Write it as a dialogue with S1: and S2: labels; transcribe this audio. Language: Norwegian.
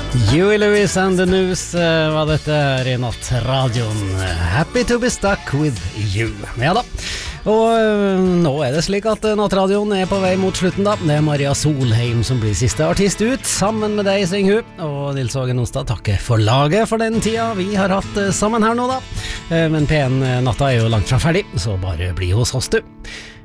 S1: Huey Lewis and the News var dette her I nattradioen. Happy to be stuck with you. Ja da. Og nå det slik at nattradioen på vei mot slutten da. Det Maria Solheim som blir siste artist ut. Sammen med deg, synger hun. Og Nils Åge Nonstad takker for laget for den tida vi har hatt sammen her nå da. Men P1 natta jo langt fra ferdig, så bare bli hos oss du.